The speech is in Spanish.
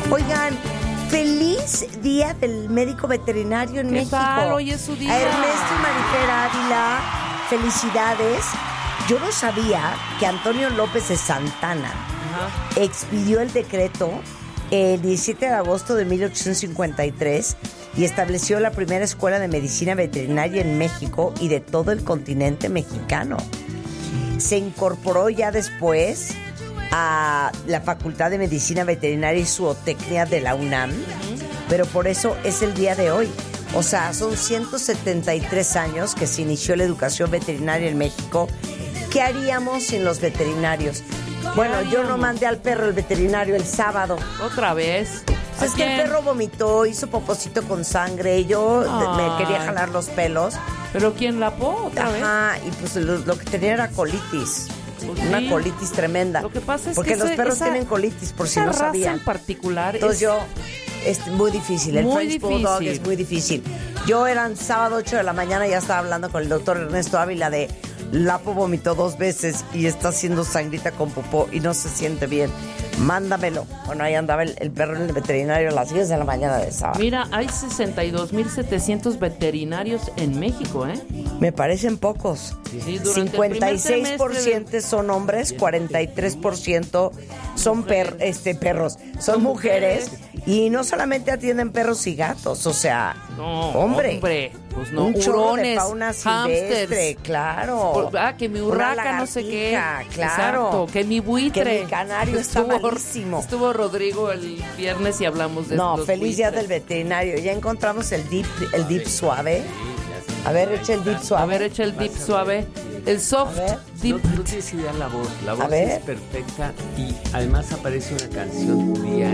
Oigan, feliz Día del Médico Veterinario en México. Tal? Hoy es su día. A Ernesto y Marifer Ávila, felicidades. Yo no sabía que Antonio López de Santana expidió el decreto el 17 de agosto de 1853 y estableció la primera escuela de medicina veterinaria en México y de todo el continente mexicano. Se incorporó ya después a la Facultad de Medicina Veterinaria y Zootecnia de la UNAM, pero por eso es el día de hoy. O sea, son 173 años que se inició la educación veterinaria en México. ¿Qué haríamos sin los veterinarios? Bueno, yo no mandé al perro el veterinario el sábado. ¿Otra vez? Es que el perro vomitó, hizo popocito con sangre, y yo me quería jalar los pelos. ¿Pero quién la po otra vez? Ajá, y pues lo que tenía era colitis. Pues una sí. Colitis tremenda. Lo que pasa es porque que los perros tienen colitis, por si no raza sabían. en particular Entonces es muy difícil. El muy French Bulldog difícil. es muy difícil. Yo eran sábado 8 de la mañana, ya estaba hablando con el doctor Ernesto Ávila de Lapo vomitó 2 veces y está haciendo sangrita con popó y no se siente bien. Mándamelo. Bueno, ahí andaba el perro en el veterinario a las 10 de la mañana de sábado. Mira, hay 62,700 veterinarios en México, ¿eh? Me parecen pocos. Sí, durante el primer 56% son hombres, 43% son perros, son mujeres. Y no solamente atienden perros y gatos, o sea, No, hombre. Pues no, un chorro de hurones, fauna silvestre, hámsters. claro. Que mi Una urraca, no sé qué. lagartija, claro. Exacto, que mi buitre. Que mi canario está malísimo. Estuvo Rodrigo el viernes y hablamos de No, los feliz día buitres. del veterinario. Ya encontramos el dip suave. A ver, echa el dip suave. A ver, echa el dip suave. El soft A ver. dip. No tienes idea la voz. La voz ver. es perfecta y además aparece una canción tuya